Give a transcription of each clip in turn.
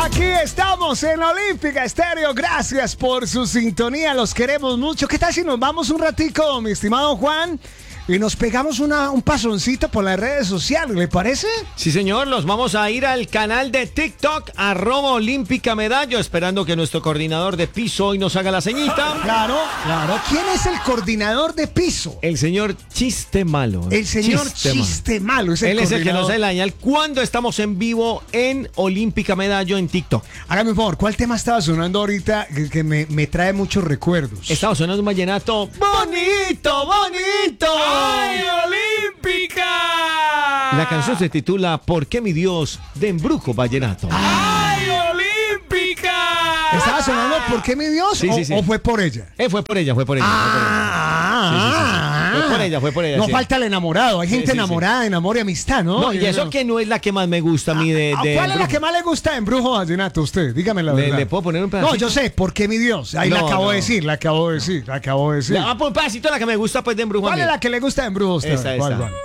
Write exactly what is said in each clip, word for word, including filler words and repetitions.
Aquí estamos en Olímpica Estéreo. Gracias por su sintonía. Los queremos mucho. ¿Qué tal si nos vamos un ratico, mi estimado Juan? Y nos pegamos una, un pasoncito por las redes sociales, ¿le parece? Sí, señor, los vamos a ir al canal de TikTok, arroba Olímpica Medallo, esperando que nuestro coordinador de piso hoy nos haga la ceñita. Claro, claro. ¿Quién es el coordinador de piso? El señor Chiste Malo. El señor Chiste, Chiste Malo. Es el Él es el que nos da la señal cuando estamos en vivo en Olímpica Medallo en TikTok. Hágame un favor, ¿cuál tema estaba sonando ahorita que, que me, me trae muchos recuerdos? Estaba sonando un vallenato bonito, bonito. ¡Ay, Olímpica! La canción se titula ¿Por qué mi Dios de embrujo vallenato? ¡Ay, Olímpica! ¿Estaba sonando ¿Por qué mi Dios? Sí, o, sí, sí. ¿O fue por ella? Eh, fue por ella, fue por ella. Ah, fue por ella. Sí, sí, sí, sí. Fue por ella, fue por ella. No sí. falta el enamorado. Hay gente Sí, sí, enamorada de amor y amistad, ¿no? No, y eso que no es la que más me gusta a mí de... Ah, de ¿Cuál es la Embrujo? que más le gusta de Embrujo Vallenato a usted? Dígame la ¿Le- verdad. le puedo poner un pedacito? No, yo sé, ¿por qué mi Dios? Ahí la No, acabo no. de decir, la acabo de decir, la acabo de decir. Le vamos a poner un pedacito de la que me gusta pues de embrujo a ¿Cuál mí. es la que le gusta de Embrujo a usted? Esa, ¿Cuál, esa. cuál?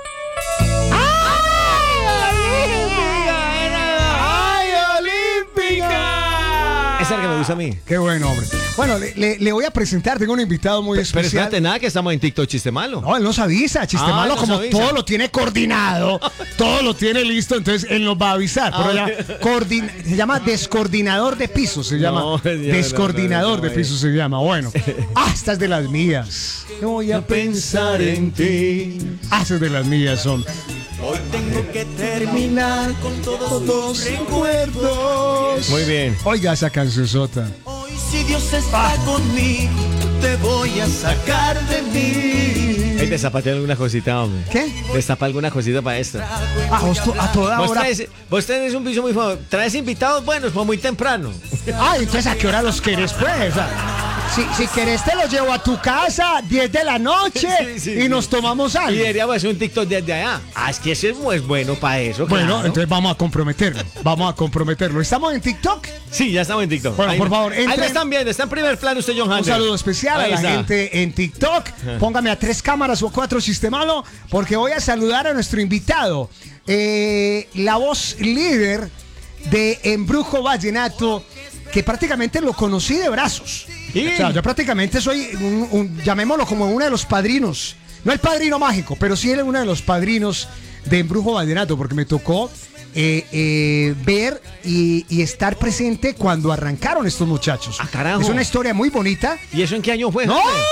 ¡Ay, Olímpica! Esa es la que me gusta a mí. Qué bueno, hombre. Bueno, le, le- le voy a presentar, tengo un invitado muy Pero especial. espérate, nada que estamos en TikTok Chiste Malo. No, él nos avisa, Chiste Ah, Malo, nos como avisa. todo lo tiene coordinado, todo lo tiene listo, entonces él nos va a avisar. Pero Ah, ya, coordin- se llama descoordinador de piso, se llama. No, señor, descoordinador no, no, no, de piso se llama. Bueno, ah, esta es de las mías. No voy a pensar en ti. Ah, estas de las mías son. Hoy tengo que terminar con todos los recuerdos. Muy bien. Oiga esa cancionzota. Hoy si Dios está conmigo, te voy a sacar de mí. Ahí destapate alguna cosita, hombre. ¿Qué? Destapa alguna cosita para esto. Ah, vos to- a toda Vos, hora. traes, vos tenés un piso muy famoso. Traes invitados buenos, pues muy temprano. Ah, entonces ¿a qué hora los querés, pues? O sea, si, si querés te los llevo a tu casa, diez de la noche, Sí, sí, y sí. nos tomamos Y algo. deberíamos hacer un TikTok desde allá. Ah, es que ese es muy bueno para eso. Bueno, claro. entonces vamos a comprometerlo. Vamos a comprometerlo. ¿Estamos en TikTok? Sí, ya estamos en TikTok. Bueno, Ahí- por favor, Ahí entren. lo están viendo, está en primer plano usted, John Un Hunter. saludo especial Ahí a la está. gente en TikTok. Póngame a tres cámaras o cuatro Sistemalo, porque voy a saludar a nuestro invitado, eh, la voz líder de Embrujo Vallenato, que prácticamente lo conocí de brazos. Sí. O sea, yo prácticamente soy, un, un- llamémoslo como uno de los padrinos. No el padrino mágico, pero sí era uno de los padrinos de Embrujo Vallenato, porque me tocó eh, eh, ver y, y estar presente cuando arrancaron estos muchachos. Ah, carajo. Es una historia muy bonita. ¿Y eso en qué año fue? ¡No! Hunter?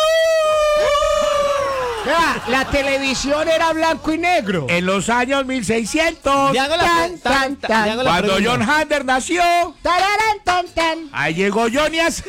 Vea, la televisión era blanco y negro. En los años mil seiscientos, Le hago la, Tan, tan, tan. le hago la cuando pregunta. John Hunter nació, Tararán, tan, tan. ahí llegó Johnny a...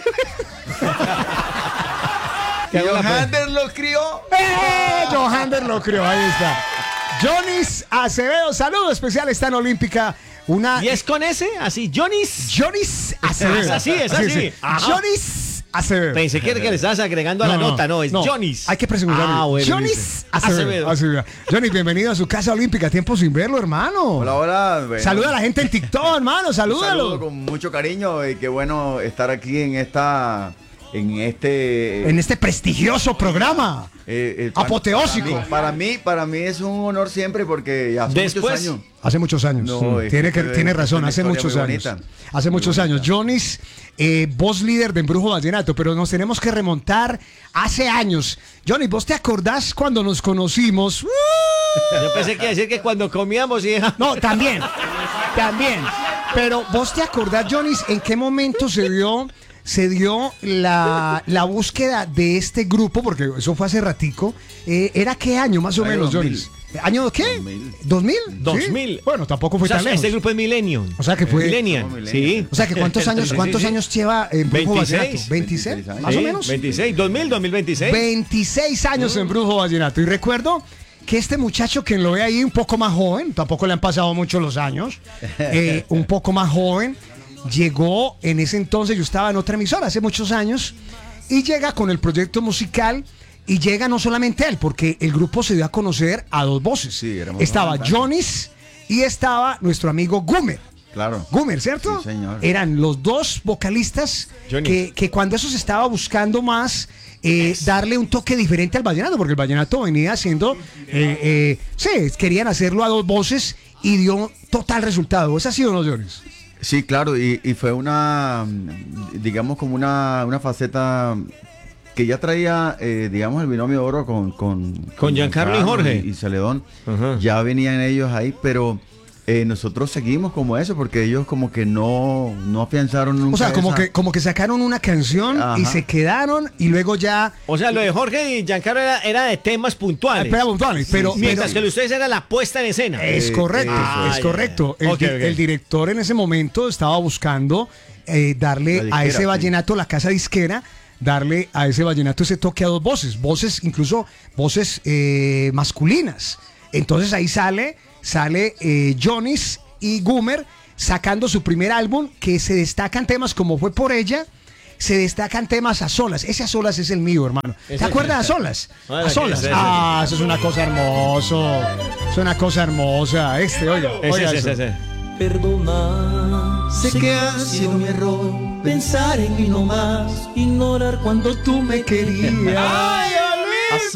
Le hago la pregunta. Hunter lo crió. ¡Eh! Johander lo creó, ahí está. Jonis Acevedo, saludo especial, está en Olímpica. Una ¿Y es con ese? Así, Jonis. Jonis Acevedo. Es así, es así. Ajá. Jonis Acevedo. Pensé que, que le estabas agregando a la nota, no, es Jonis. Hay que preguntarle. Ah, bueno. Jonis dice. Acevedo. Acevedo. Jonis, bienvenido a su casa olímpica. Tiempo sin verlo, hermano. Hola, hola. Bueno, Saluda a la gente en TikTok, hermano. un saludo Salúdalo. con mucho cariño y qué bueno estar aquí en esta, en este, En este prestigioso programa. eh, eh, para- apoteósico. Para mí, para mí, para mí es un honor siempre porque ya hace Después- muchos años. Hace muchos años. No, Sí. es tiene, que que, fue- tiene razón, fue una hace historia muchos muy años. bonita. Hace Muy muchos bonita. años. Jonis, eh, voz líder de Embrujo Vallenato, pero nos tenemos que remontar hace años. Johnny, ¿vos te acordás cuando nos conocimos? ¡Uh! Yo pensé que iba a decir que cuando comíamos y... No, también, también. Pero vos te acordás, Jonis, en qué momento se dio, se dio la, la búsqueda de este grupo, porque eso fue hace ratico. Eh, ¿Era qué año más o Año menos, dos mil. Jonis? ¿Año qué? dos mil. ¿dos mil? dos ¿Sí? mil. Bueno, tampoco fue O sea, tan lejos. este grupo es Millennium. O sea que fue- Millennium, Somos sí. millennials. O sea que ¿cuántos años, Sí, sí, cuántos sí. años lleva en Brujo veintiséis. Vallenato? ¿veintiséis? veintiséis años. ¿Más o Sí, menos? veintiséis, dos mil, dos mil veintiséis. veintiséis años en Brujo Vallenato. Y recuerdo que este muchacho, quien lo ve ahí un poco más joven, tampoco le han pasado mucho los años, eh, un poco más joven, llegó en ese entonces, yo estaba en otra emisora hace muchos años, y llega con el proyecto musical. Y llega no solamente él, porque el grupo se dio a conocer a dos voces. Sí, éramos estaba bastantes. Jonis y estaba nuestro amigo Gumer. Claro. Gumer, ¿cierto? Sí, señor. Eran los dos vocalistas Johnny. que, que cuando eso se estaba buscando más eh, darle un toque diferente al vallenato, porque el vallenato venía haciendo, eh, eh, sí, querían hacerlo a dos voces y dio total resultado. ¿Es así o no, Jones? Sí, claro, y, y fue una, digamos, como una, una faceta que ya traía, eh, digamos, el binomio de oro con... Con, Con Giancarlo y Jorge. Y, y Celedón. Ajá. Ya venían ellos ahí, pero eh, nosotros seguimos como eso, porque ellos como que no, no afianzaron nunca O sea, como esa- que, como que sacaron una canción y Ajá. se quedaron y luego ya... O sea, lo de Jorge y Giancarlo era, era de temas puntuales. Espera, puntuales, pero, Mientras pero- que lo de ustedes era la puesta en escena. Es Eh, correcto, eso es es. correcto. El, Ok, di- ok. el director en ese momento estaba buscando eh, darle La disquera, a ese sí. vallenato, la casa disquera, darle a ese vallenato ese toque a dos voces, voces incluso voces eh, masculinas. Entonces ahí sale, sale eh, Jonis y Gumer sacando su primer álbum, que se destacan temas como Fue por ella. Se destacan temas a solas. Ese a solas es el mío, hermano. ¿Te Ese- acuerdas de a solas? Hola, A solas. ¿qué es ese? Ah, eso es una cosa hermosa. Es una cosa hermosa. Este, oiga. Ese, oiga ese, eso. ese, ese. Perdona, sé que ha sido mi error pensar en mí nomás, ignorar cuando tú me querías. ¡Ay, A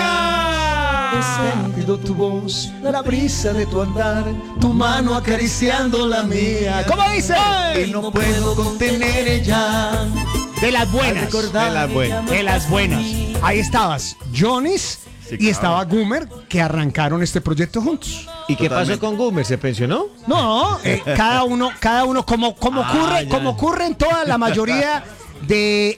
solas. He sentido tu voz, la brisa de tu andar, tu mano acariciando la mía. ¿Cómo dice? Y no puedo contener ella. De las buenas. Recordar de las buenas. De las buenas. Ahí estabas, Jonis Sí, y claro. estaba Gumer, que arrancaron este proyecto juntos. ¿Y qué Totalmente. pasó con Gumer? ¿Se pensionó? No, eh, cada uno, cada uno, como, como Ah, ocurre, ya. como ocurre en toda la mayoría de,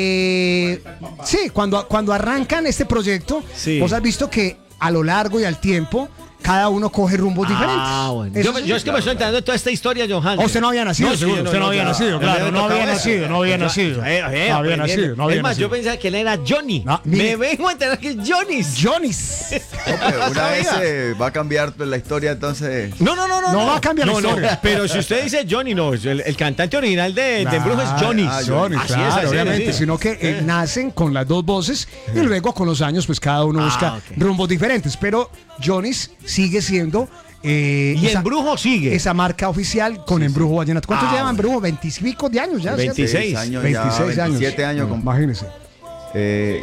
de sí, cuando, cuando arrancan este proyecto, Sí. vos has visto que a lo largo y al tiempo, cada uno coge rumbos diferentes. Ah, bueno. Eso Yo, sí. yo es que me estoy enterando de toda esta historia, Johan. O usted no había nacido, sí, seguro. yo Usted no había yo- nacido, yo claro, me había no había tocado nacido, eso. no había Claro, nacido. eh, eh, No había aprendiendo. nacido, no había Es más, nacido. yo pensaba que él era Johnny. No, mire. Me vengo a enterar que es Johnny's. Jonis. No, pero una vez eh, va a cambiar la historia, entonces... No, no, no, no. No va a cambiar la No, no, historia. pero si usted dice Johnny, no. El, el cantante original de, de Embrujo es Johnny. ah, Johnny, Así es, claro, así es, obviamente, sí. sino que eh, nacen con las dos voces y luego con los años pues cada uno Ah, busca ok. rumbos diferentes, pero Jonis sigue siendo eh, Y esa, Embrujo sigue. esa marca oficial con Embrujo Vallenato. ¿Cuántos Ah, llevan bueno. Embrujo? veinticinco de años ya. ¿cierto? veintiséis. años, veintiséis ya, años. veintisiete años. con- Imagínense. eh,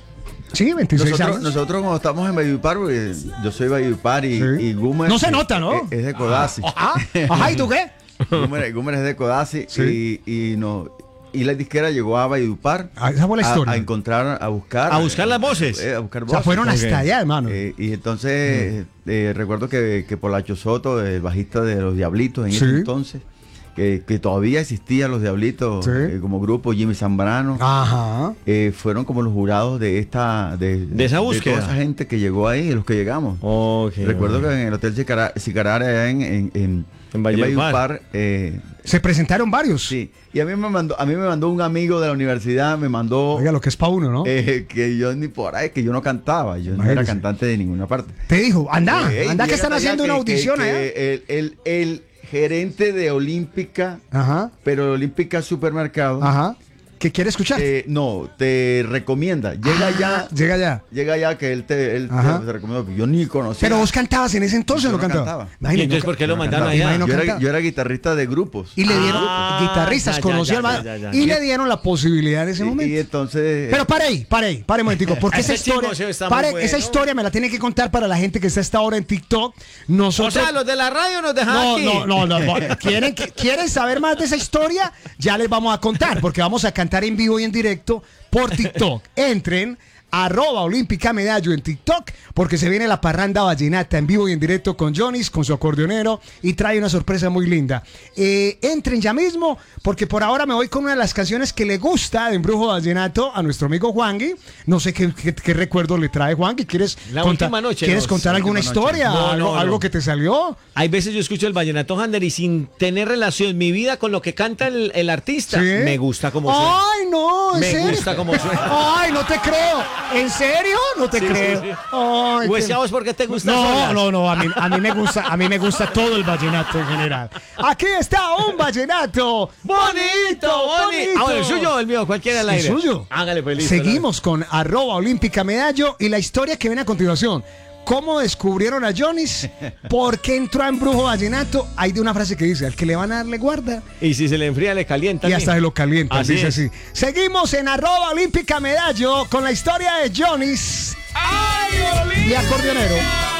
Sí, veintiséis nosotros, años. nosotros cuando estamos en Valledupar, porque yo soy Valledupar y, Sí. y Gumer... No se nota, ¿no? Es, es de Codazzi. Ah, ajá, ¿y tú qué? Gumer, Gumer es de Codazzi Sí. y, y, no, y la disquera llegó a Valledupar Ah, esa fue la a, historia. a encontrar, a buscar... A buscar las voces. eh, a buscar O sea, voces. fueron hasta Ok. allá, hermano. Eh, y entonces eh, recuerdo que, que Polacho Soto, el bajista de Los Diablitos en Sí. ese entonces, que, que todavía existían Los Diablitos Sí. eh, como grupo, Jimmy Zambrano, Ajá. eh, fueron como los jurados de esta de, De esa búsqueda. toda esa gente que llegó ahí, los que llegamos. Ok. Recuerdo que en el Hotel Sicara- Sicarare allá en, en, en, En Valledupar. eh, Se presentaron varios. sí. Y a mí me mandó, a mí me mandó un amigo de la universidad, me mandó Oiga, lo que es pa' uno, ¿no? eh, que yo ni por ahí, que yo no cantaba, yo no Imagínese. era cantante de ninguna parte. Te dijo, anda, Ey, anda que llega están allá haciendo que- una que- audición que allá. El, el, el gerente de Olímpica, Ajá, pero Olímpica Supermercado, ajá. ¿Qué quiere escuchar? eh, no, te recomienda. Llega Ah, ya, Llega ya. llega ya que él te, él Ajá. te, te recomendó, que yo ni conocía. Pero vos cantabas en ese entonces Yo o no no cantabas. cantaba. Imagínate, ¿Y entonces no por qué lo ca- mandaron cantaba. allá? Imagino yo, era, cantaba. yo era guitarrista de grupos. Y le dieron Ah, guitarristas, ya, ya, conocía ya, al ma- ya, ya, ya. y le dieron la posibilidad en ese Y- y, momento. entonces... Pero para ahí, para ahí, para un momentico, porque esa Ese historia, chismoseo está muy pare, bueno. esa historia me la tiene que contar para la gente que está a esta hora en TikTok. O Nosotros, sea, los de la radio nos dejan no, aquí. no, no, no, no. ¿Quieren, que- ¿Quieren saber más de esa historia? Ya les vamos a contar, porque vamos a cantar en vivo y en directo por TikTok. Entren, arroba Olímpica Medallo en TikTok, porque se viene la parranda vallenata en vivo y en directo con Jonis, con su acordeonero, y trae una sorpresa muy linda. Eh, entren ya mismo, porque por ahora me voy con una de las canciones que le gusta de Embrujo Vallenato a nuestro amigo Juangui. No sé qué, qué, qué recuerdo le trae Juangui. ¿Quieres, La contar- última noche, ¿quieres no, contar la alguna última noche. historia? No, algo, no, algo no. que te salió. Hay veces yo escucho el vallenato Hander y sin tener relación mi vida con lo que canta el, el artista, ¿Sí? me gusta como suena. Ay, no, ¿en Me serio? gusta cómo suena. Ay, no te creo. ¿En serio? No te Sí, creo. sí, sí. Ay, Pues qué- a vos por qué te gusta No, solas? no, no, a mí, a mí me gusta, a mí me gusta todo el vallenato en general. Aquí está un vallenato bonito, bonito. Ah, bueno, el suyo o el mío, cualquiera al El aire. suyo. Hágale pues listo. Seguimos con arroba Olímpica Medallo y la historia que viene a continuación. ¿Cómo descubrieron a Jonis? ¿Por qué entró a Embrujo Vallenato? Hay de una frase que dice, al que le van a dar le guarda. Y si se le enfría, le calienta. Y hasta se lo calienta, Así dice es. así. Seguimos en arroba Olímpica Medallo con la historia de Jonis y acordeonero.